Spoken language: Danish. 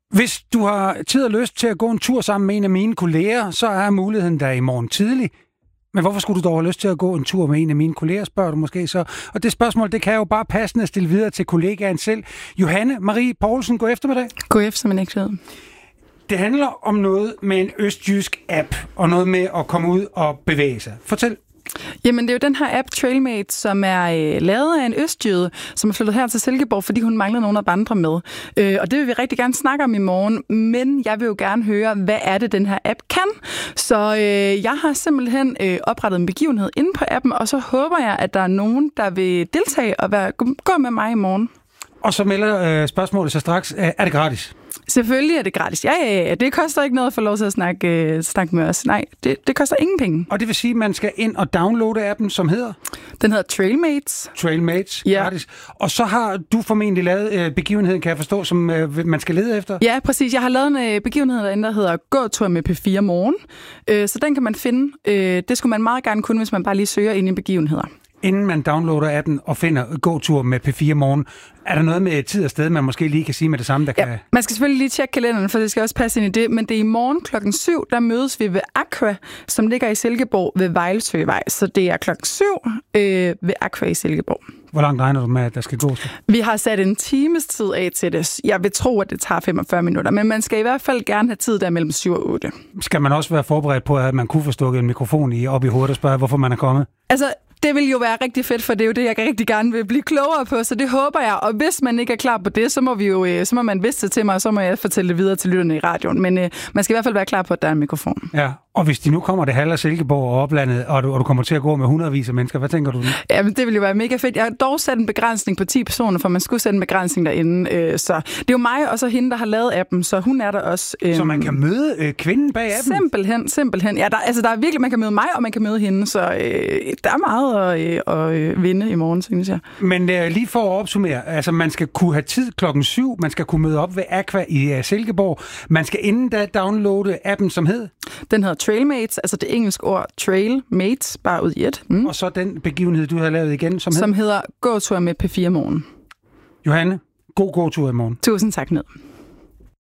Hvis du har tid og lyst til at gå en tur sammen med en af mine kolleger, så er muligheden der i morgen tidlig. Men hvorfor skulle du dog have lyst til at gå en tur med en af mine kolleger, spørger du måske så. Og det spørgsmål, det kan jeg jo bare passende stille videre til kollegaen selv. Johanne Marie Poulsen, god eftermiddag. God eftermiddag. Det handler om noget med en østjysk app, og noget med at komme ud og bevæge sig. Fortæl. Jamen, det er jo den her app, Trailmate, som er lavet af en østjyde, som er flyttet her til Silkeborg, fordi hun mangler nogen at vandre med. Og det vil vi rigtig gerne snakke om i morgen, men jeg vil jo gerne høre, hvad er det, den her app kan? Så jeg har simpelthen oprettet en begivenhed inde på appen, og så håber jeg, at der er nogen, der vil deltage og gå med mig i morgen. Og så melder spørgsmålet så straks, er det gratis? Selvfølgelig er det gratis. Ja. Det koster ikke noget at få lov til at snakke med os. Nej, det koster ingen penge. Og det vil sige, at man skal ind og downloade appen, som hedder? Den hedder Trailmates. Trailmates, ja. Gratis. Og så har du formentlig lavet begivenheden, kan jeg forstå, som man skal lede efter? Ja, præcis. Jeg har lavet en begivenhed derinde, der hedder Gåtur med P4 Morgen. Så den kan man finde. Det skulle man meget gerne kunne, hvis man bare lige søger ind i begivenheder. Inden man downloader appen og finder gåtur med P4 Morgen, er der noget med tid og sted, man måske lige kan sige med det samme, der kan... Man skal selvfølgelig lige tjekke kalenderen, for det skal også passe ind i det, men det er i morgen 7:00, der mødes vi ved Aqua, som ligger i Silkeborg ved Vejlsøvej. Så det er 7:00 ved Aqua i Silkeborg. Hvor langt regner du med, at der skal gås? Vi har sat en times tid af til det. Jeg vil tro, at det tager 45 minutter, men man skal i hvert fald gerne have tid der mellem 7 og 8. Skal man også være forberedt på, at man kunne få stukket en mikrofon op i hovedet og spørge, hvorfor man er kommet? Altså, det vil jo være rigtig fedt, for det er jo det, jeg rigtig gerne vil blive klogere på, så det håber jeg. Og hvis man ikke er klar på det, så må man vise det til mig, og så må jeg fortælle det videre til lytterne i radioen. Men man skal i hvert fald være klar på, at der er en mikrofon. Ja, og hvis de nu kommer det halve af Silkeborg og oplandet, og du kommer til at gå med hundredvis af mennesker, hvad tænker du nu? Jamen, det vil jo være mega fedt. Jeg har dog sat en begrænsning på 10 personer, for man skulle sætte en begrænsning derinde. Så det er jo mig og så hende, der har lavet appen, så hun er der også. Så man kan møde kvinden bag appen? Simpelthen. Ja, der er virkelig, man kan møde mig, og man kan møde hende, så der er meget at vinde i morgen, synes jeg. Men lige for at opsummere, altså man skal kunne have tid 7:00, man skal kunne møde op ved Aqua i Silkeborg, man skal inden da downloade appen, som hed? Den hedder Trailmates, altså det engelske ord Trailmates, bare ud i et. Og så den begivenhed, du har lavet igen, som hedder Gåtur med P4 Morgen. Johanne, god gåtur i morgen. Tusind tak, Ned.